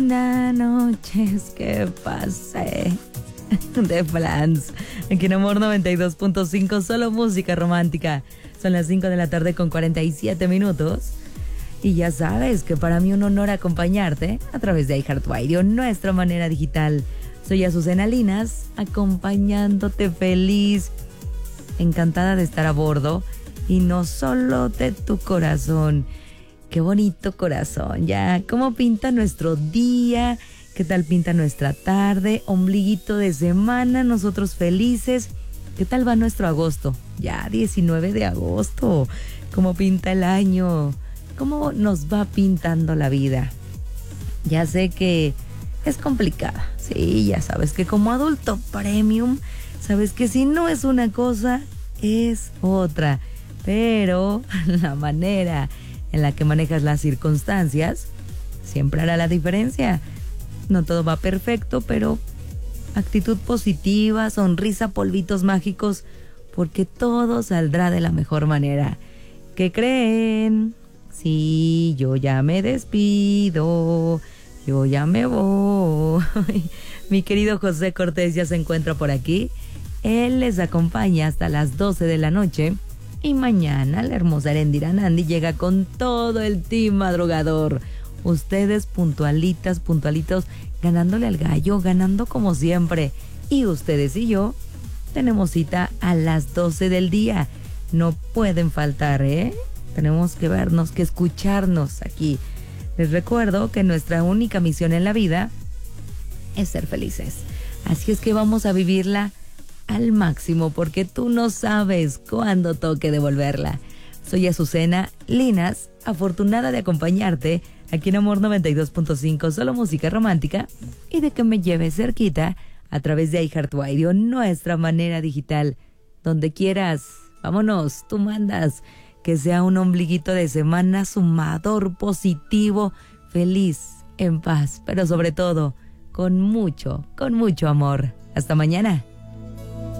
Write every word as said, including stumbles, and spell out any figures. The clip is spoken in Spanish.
Buenas noches, que pasé de Flans. Aquí en Amor noventa y dos punto cinco, solo música romántica. Son las cinco de la tarde con cuarenta y siete minutos. Y ya sabes que para mí un honor acompañarte a través de iHeartRadio, nuestra manera digital. Soy Azucena Linas, acompañándote feliz, encantada de estar a bordo. Y no solo de tu corazón. Qué bonito corazón, ya. ¿Cómo pinta nuestro día? ¿Qué tal pinta nuestra tarde? Ombliguito de semana, nosotros felices. ¿Qué tal va nuestro agosto? Ya, diecinueve de agosto. ¿Cómo pinta el año? ¿Cómo nos va pintando la vida? Ya sé que es complicada. Sí, ya sabes que como adulto premium, sabes que si no es una cosa, es otra. Pero la manera en la que manejas las circunstancias siempre hará la diferencia. No todo va perfecto, pero actitud positiva, sonrisa, polvitos mágicos, porque todo saldrá de la mejor manera. ¿Qué creen? Sí, yo ya me despido, yo ya me voy. Mi querido José Cortés ya se encuentra por aquí. Él les acompaña hasta las doce de la noche. Y mañana la hermosa Erendira Nandi llega con todo el team madrugador. Ustedes puntualitas, puntualitos, ganándole al gallo, ganando como siempre. Y ustedes y yo tenemos cita a las doce del día. No pueden faltar, ¿eh? Tenemos que vernos, que escucharnos aquí. Les recuerdo que nuestra única misión en la vida es ser felices. Así es que vamos a vivirla al máximo, porque tú no sabes cuándo toque devolverla. Soy Azucena Linas, afortunada de acompañarte aquí en Amor noventa y dos punto cinco, solo música romántica, y de que me lleves cerquita a través de iHeartRadio, nuestra manera digital. Donde quieras, vámonos, tú mandas. Que sea un ombliguito de semana sumador, positivo, feliz, en paz, pero sobre todo, con mucho, con mucho amor. Hasta mañana.